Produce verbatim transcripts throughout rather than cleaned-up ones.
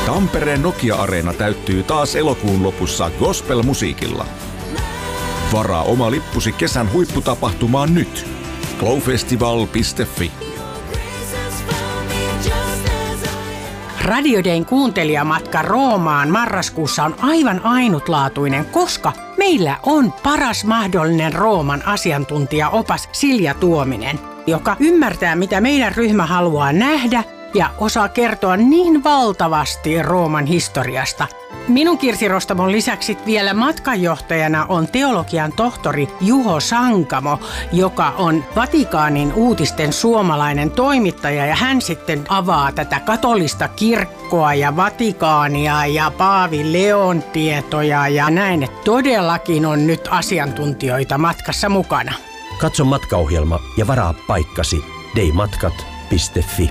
Tampereen Nokia-areena täyttyy taas elokuun lopussa gospel-musiikilla. Varaa oma lippusi kesän huipputapahtumaan nyt. glowfestival piste fi. Radio Dayn kuuntelijamatka Roomaan marraskuussa on aivan ainutlaatuinen, koska meillä on paras mahdollinen Rooman asiantuntijaopas Silja Tuominen, joka ymmärtää, mitä meidän ryhmä haluaa nähdä ja osaa kertoa niin valtavasti Rooman historiasta. Minun Kirsi Rostamon lisäksi vielä matkanjohtajana on teologian tohtori Juho Sankamo, joka on Vatikaanin uutisten suomalainen toimittaja, ja hän sitten avaa tätä katolista kirkkoa ja Vatikaania ja Paavi Leon tietoja ja näin, että todellakin on nyt asiantuntijoita matkassa mukana. Katso matkaohjelma ja varaa paikkasi daymatkat piste fi.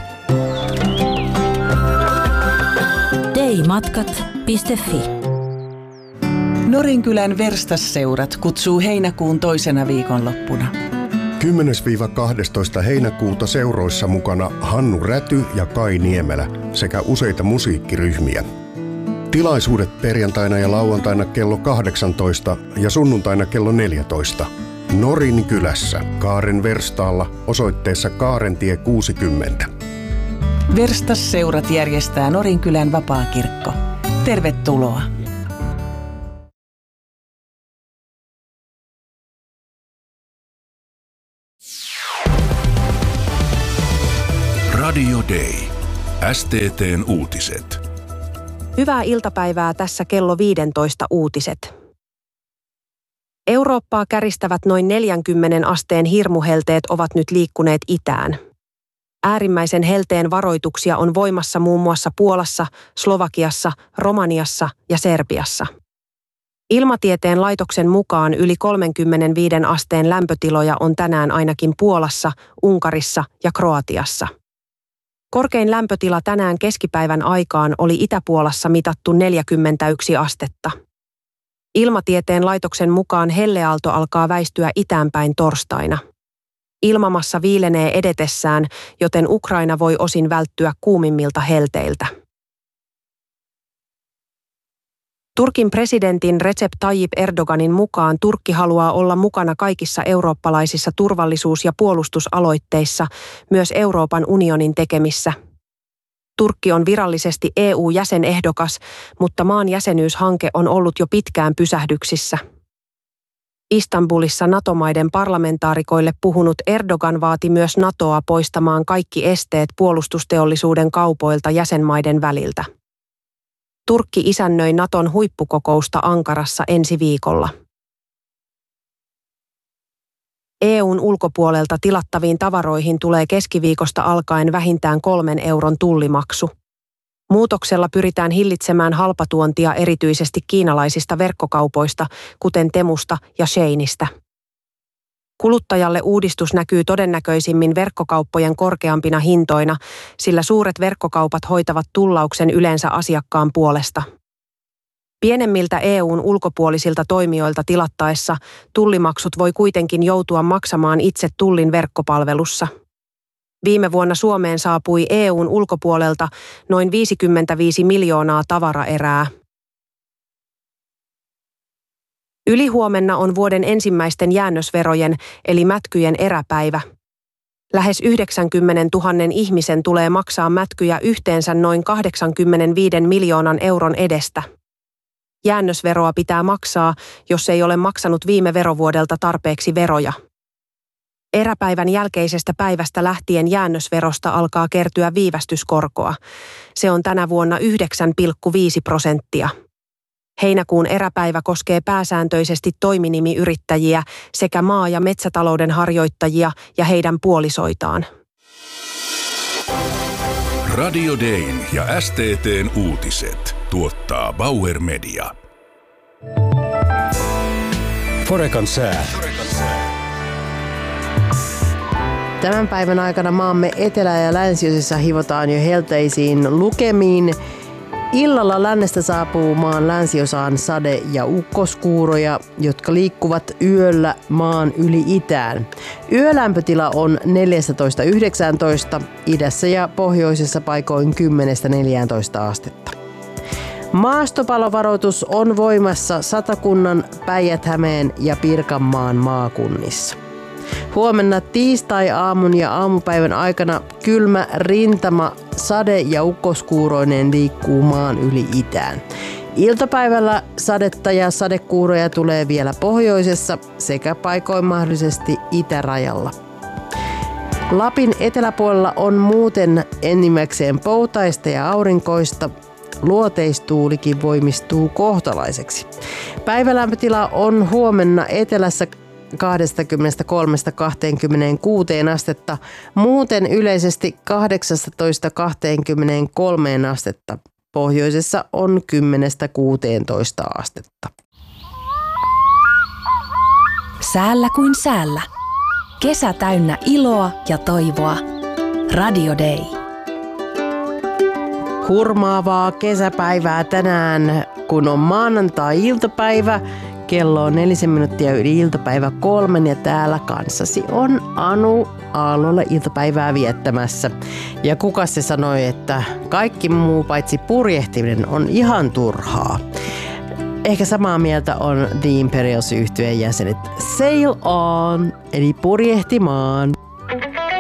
daymatkat piste fi. Norinkylän verstasseurat kutsuu heinäkuun toisena viikonloppuna. kymmenes kaksitoista heinäkuuta seuroissa mukana Hannu Räty ja Kai Niemelä sekä useita musiikkiryhmiä. Tilaisuudet perjantaina ja lauantaina kello kahdeksantoista ja sunnuntaina kello neljätoista. Norinkylässä Kaaren verstaalla osoitteessa Kaarentie kuusikymmentä. Verstasseurat järjestää Norinkylän vapaakirkko. Tervetuloa! Radio Day. S T T:n uutiset. Hyvää iltapäivää, tässä kello viisitoista uutiset. Eurooppaa käristävät noin neljänkymmenen asteen hirmuhelteet ovat nyt liikkuneet itään. Äärimmäisen helteen varoituksia on voimassa muun muassa Puolassa, Slovakiassa, Romaniassa ja Serbiassa. Ilmatieteen laitoksen mukaan yli kolmekymmentäviisi asteen lämpötiloja on tänään ainakin Puolassa, Unkarissa ja Kroatiassa. Korkein lämpötila tänään keskipäivän aikaan oli Itä-Puolassa mitattu neljäkymmentäyksi astetta. Ilmatieteen laitoksen mukaan helleaalto alkaa väistyä itäänpäin torstaina. Ilmamassa viilenee edetessään, joten Ukraina voi osin välttyä kuumimmilta helteiltä. Turkin presidentin Recep Tayyip Erdoganin mukaan Turkki haluaa olla mukana kaikissa eurooppalaisissa turvallisuus- ja puolustusaloitteissa, myös Euroopan unionin tekemissä. Turkki on virallisesti E U-jäsenehdokas, mutta maan jäsenyyshanke on ollut jo pitkään pysähdyksissä. Istanbulissa NATO-maiden parlamentaarikoille puhunut Erdogan vaati myös NATOa poistamaan kaikki esteet puolustusteollisuuden kaupoilta jäsenmaiden väliltä. Turkki isännöi NATOn huippukokousta Ankarassa ensi viikolla. E U:n ulkopuolelta tilattaviin tavaroihin tulee keskiviikosta alkaen vähintään kolmen euron tullimaksu. Muutoksella pyritään hillitsemään halpatuontia erityisesti kiinalaisista verkkokaupoista, kuten Temusta ja Sheinistä. Kuluttajalle uudistus näkyy todennäköisimmin verkkokauppojen korkeampina hintoina, sillä suuret verkkokaupat hoitavat tullauksen yleensä asiakkaan puolesta. Pienemmiltä E U:n ulkopuolisilta toimijoilta tilattaessa tullimaksut voi kuitenkin joutua maksamaan itse tullin verkkopalvelussa. Viime vuonna Suomeen saapui E U:n ulkopuolelta noin viisikymmentäviisi miljoonaa tavaraerää. Ylihuomenna on vuoden ensimmäisten jäännösverojen eli mätkyjen eräpäivä. Lähes yhdeksänkymmentätuhatta ihmisen tulee maksaa mätkyjä yhteensä noin kahdeksankymmentäviisi miljoonan euron edestä. Jäännösveroa pitää maksaa, jos ei ole maksanut viime verovuodelta tarpeeksi veroja. Eräpäivän jälkeisestä päivästä lähtien jäännösverosta alkaa kertyä viivästyskorkoa. Se on tänä vuonna yhdeksän pilkku viisi prosenttia. Heinäkuun eräpäivä koskee pääsääntöisesti toiminimiyrittäjiä sekä maa- ja metsätalouden harjoittajia ja heidän puolisoitaan. Radio Dayn ja S T T:n uutiset tuottaa Bauer Media. Forekan sää. Tämän päivän aikana maamme etelä- ja länsiosissa hivotaan jo helteisiin lukemiin. Illalla lännestä saapuu maan länsiosaan sade- ja ukkoskuuroja, jotka liikkuvat yöllä maan yli itään. Yölämpötila on neljätoista yhdeksäntoista, idässä ja pohjoisessa paikoin kymmenestä neljääntoista astetta. Maastopalovaroitus on voimassa Satakunnan, Päijät-Hämeen ja Pirkanmaan maakunnissa. Huomenna tiistai-aamun ja aamupäivän aikana kylmä rintama sade- ja ukkoskuuroinen liikkuu maan yli itään. Iltapäivällä sadetta ja sadekuuroja tulee vielä pohjoisessa sekä paikoin mahdollisesti itärajalla. Lapin eteläpuolella on muuten enimmäkseen poutaista ja aurinkoista. Luoteistuulikin voimistuu kohtalaiseksi. Päivälämpötila on huomenna etelässä kaksikymmentäkolme kaksikymmentäkuusi astetta, muuten yleisesti kahdeksasta kaksikymmentäkolme astetta. Pohjoisessa on kymmenestä kuuteentoista astetta. Säällä kuin säällä. Kesä täynnä iloa ja toivoa. Radio Day. Hurmaavaa kesäpäivää tänään, kun on maanantai-iltapäivä. Kello on nelisen minuuttia yli iltapäivä kolmen ja täällä kanssasi on Anu Aallolla iltapäivää viettämässä. Ja kuka se sanoi, että kaikki muu paitsi purjehtiminen on ihan turhaa. Ehkä samaa mieltä on The Imperials-yhtyeen jäsenet. Sail on, eli purjehtimaan.